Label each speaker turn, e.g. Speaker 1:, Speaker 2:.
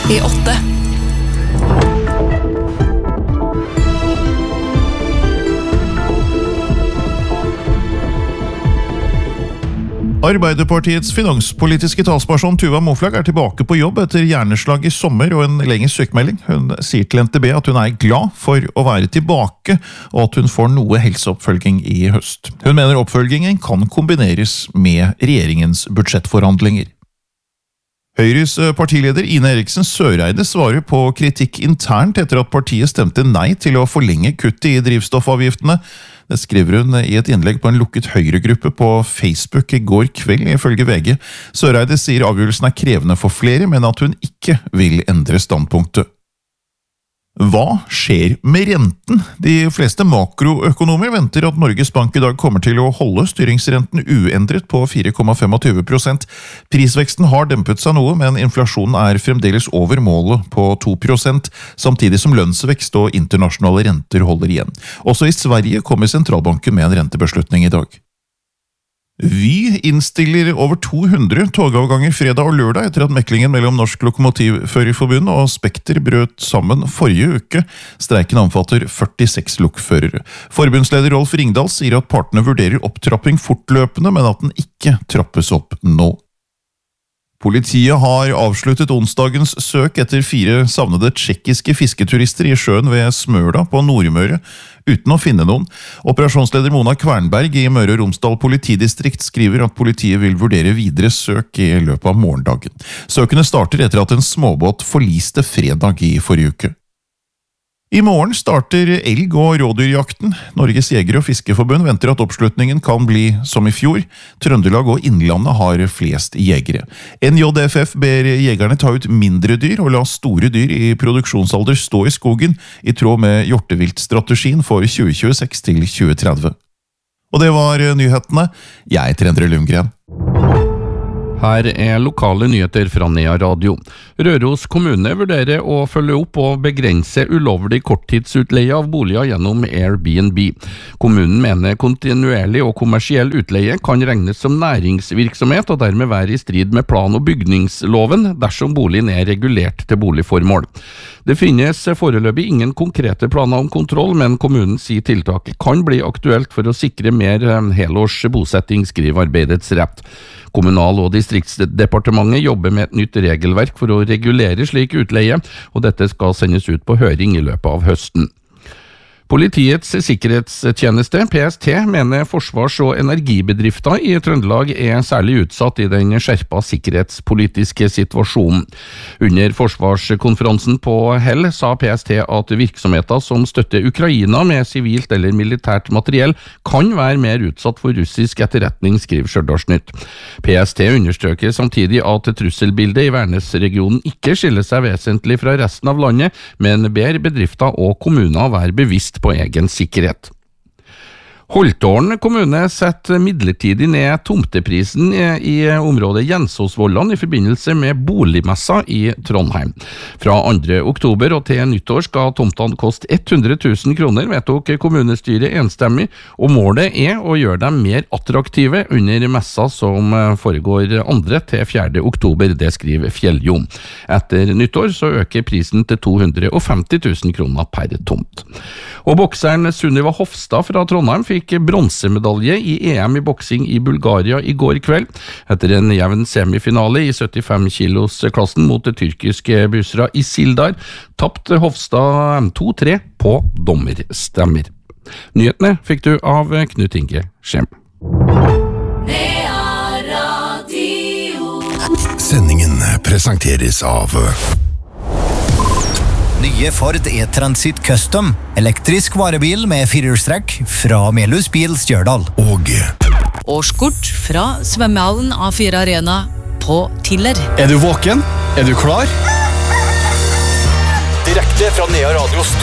Speaker 1: P8.
Speaker 2: Arbeiderpartiets finanspolitiske talsperson Tuva Moflag tilbake på jobb etter hjerneslag I sommer og en lengre sykemelding. Hun sier til NTB at hun glad for å være tilbake, og at hun får noe helseoppfølging I høst. Hun mener oppfølgingen kan kombineres med regjeringens budsjettforhandlinger. Høyres partileder Ine Eriksen Søreide svarer på kritikk internt etter at partiet stemte nei til å forlenge kuttet I drivstoffavgiftene. Det skriver hun I et innlegg på en lukket Høyre-gruppe på Facebook I går kveld, ifølge VG. Søreide sier avgjørelsen krevende for flere, men at hun ikke vil endre standpunktet. Hva skjer med renten? De fleste makroøkonomer venter at Norges Bank I dag kommer til å holde styringsrenten uendret på 4,25%. Prisveksten har dempet seg noe, men inflasjonen fremdeles over målet på 2%, samtidig som lønnsvekst og internasjonale renter holder igjen. Også I Sverige kommer sentralbanken med en rentebeslutning I dag. Vy innstiller over 200 togavganger fredag og lørdag etter at meklingen mellom Norsk Lokomotivførerforbund og Spekter brøt sammen forrige uke. Streiken omfatter 46 lokførere. Forbundsleder Rolf Ringdal sier at partene vurderer opptrapping fortløpende, men at den ikke trappes opp nå. Politiet har avsluttet onsdagens søk etter 4 savnede tsjekkiske fisketurister I sjøen ved Smøla på Nordmøre, uten å finne noen. Operasjonsleder Mona Kvernberg I Møre og Romsdal politidistrikt skriver at politiet vil vurdere videre søk I løpet av morgendagen. Søkene starter etter at en småbåt forliste fredag I forrige uke. I morgen starter elg- og rådyrjakten. Norges Jeger- og Fiskeforbund venter at oppslutningen kan bli som I fjor. Trøndelag og Innlandet har flest jegere. NJFF ber jegerne ta ut mindre dyr og la store dyr I produksjonsalder stå I skogen, I tråd med hjorteviltstrategien for 2026 til 2030. Og det var nyhetene. Jeg Endre Lundgren.
Speaker 3: Her lokale nyheter fra Nea Radio. Røros kommune vurderer å følge opp og begrense ulovlig korttidsutleie av boliger gjennom Airbnb. Kommunen mener kontinuerlig og kommersiell utleie kan regnes som næringsvirksomhet og dermed være I strid med plan- og bygningsloven dersom boligen regulert til boligformål. Det finnes foreløpig ingen konkrete planer om kontroll, men kommunen sier tiltaket kan bli aktuelt for å sikre mer helårs bosetting, skriver Arbeidets Rett. Kommunal- og distriktsdepartementet jobber med et nytt regelverk for å regulere slik utleie, og dette skal sendes ut på høring I løpet av høsten. Politiets sikkerhetstjeneste, PST, mener forsvars- og energibedrifter I Trøndelag særlig utsatt I den skjerpa sikkerhetspolitiske situasjonen. Under forsvarskonferansen på Hell sa PST at virksomheter som støtter Ukraina med sivilt eller militært materiell kan være mer utsatt for russisk etterretning, skriver Stjørdalsnytt. PST understreker samtidig at trusselbildet I Værnes-regionen ikke skiller seg vesentlig fra resten av landet, men ber bedrifter og kommuner være bevisst på egen sikkerhet. Holtålen kommune setter midlertidig ned tomteprisen I området Jensåsvollan I forbindelse med boligmessa I Trondheim. Fra 2. oktober og til nyttår skal tomtene koste 100 000 kroner, vedtok kommunestyret enstemmig, og målet å gjøre dem mer attraktive under messa som foregår 2. til 4. oktober, det skriver Fjelljom. Etter nyttår så øker prisen til 250 000 kroner per tomt. Og bokseren Sunniva Hofstad fra Trondheim fikk bronsemedalje I EM I boksing I Bulgaria I går kveld. Etter en jevn semifinale I 75 kilos klassen mot det tyrkiske Busra Isildar, tappte Hofstad 2-3 på dommerstemmer. Nyhetene fikk du av Knut Inge Skjem.
Speaker 4: Sendingen presenteres av
Speaker 5: Nye Ford E-Transit Custom, elektrisk varebil med firehjulstrekk fra Melhus Bil Stjørdal.
Speaker 4: Og
Speaker 1: Årskort fra svømmehallen A4 Arena på Tiller.
Speaker 6: Du våken? Du klar? Direkte fra Nea Radio